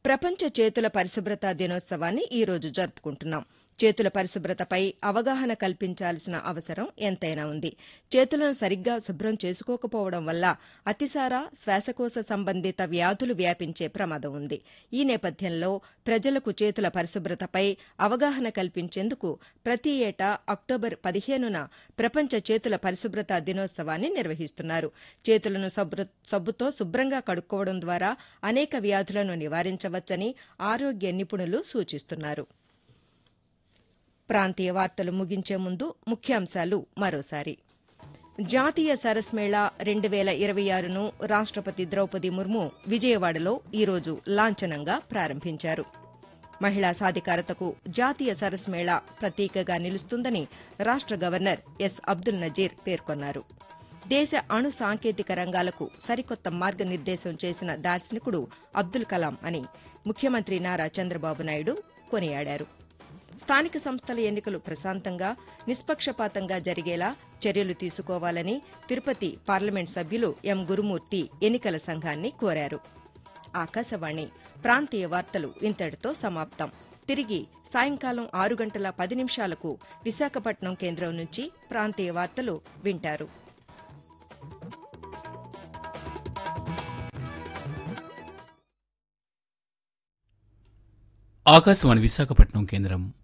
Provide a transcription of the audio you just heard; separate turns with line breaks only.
ప్రపంచ చేతుల పరిశుభ్రత దినోత్సవాన్ని ఈ రోజు జరుపుకుంటున్నాం. చేతుల పరిశుభ్రతపై అవగాహన కల్పించాల్సిన అవసరం ఎంతైనా ఉంది. చేతులను సరిగ్గా శుభ్రం చేసుకోకపోవడం వల్ల అతిసార, శ్వాసకోశ సంబంధిత వ్యాధులు వ్యాపించే ప్రమాదం ఉంది. ఈ నేపథ్యంలో ప్రజలకు చేతుల పరిశుభ్రతపై అవగాహన కల్పించేందుకు ప్రతి ఏటా అక్టోబర్ 15న ప్రపంచ చేతుల పరిశుభ్రత దినోత్సవాన్ని నిర్వహిస్తున్నారు. చేతులను సబ్బుతో శుభ్రంగా కడుక్కోవడం ద్వారా అనేక వ్యాధులను నివారించవచ్చని ఆరోగ్య నిపుణులు సూచిస్తున్నారు. ప్రాంతీయ వార్తలు ముగించే ముందు ముఖ్యాంశాలు మరోసారి. జాతీయ సరస్ మేళా 2026ను రాష్టపతి ద్రౌపది ముర్ము విజయవాడలో ఈరోజు లాంఛనంగా ప్రారంభించారు. మహిళా సాధికారతకు జాతీయ సరస్ మేళా ప్రతీకగా నిలుస్తుందని రాష్ట గవర్నర్ ఎస్ అబ్దుల్ నజీర్ పేర్కొన్నారు. దేశ అణు సాంకేతిక రంగాలకు సరికొత్త మార్గనిర్దేశం చేసిన దార్శనికుడు అబ్దుల్ కలాం అని ముఖ్యమంత్రి నారా చంద్రబాబు నాయుడు కొనియాడారు. స్థానిక సంస్థల ఎన్నికలు ప్రశాంతంగా, నిష్పక్షపాతంగా జరిగేలా చర్యలు తీసుకోవాలని తిరుపతి పార్లమెంట్ సభ్యులు ఎం గురుమూర్తి ఎన్నికల సంఘాన్ని కోరారు. ఆకాశవాణి ప్రాంతీయ వార్తలు ఇంతటితో సమాప్తం. తిరిగి సాయంకాలం 6:10 విశాఖపట్నం కేంద్రం నుంచి ప్రాంతీయ వార్తలు వింటారు.
ఆకాశవాణి విశాఖపట్నం కేంద్రం